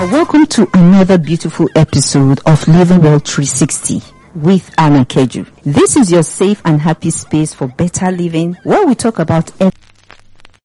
Welcome to another beautiful episode of Living Well 360 with Anna Keju. This is your safe and happy space for better living, where we talk about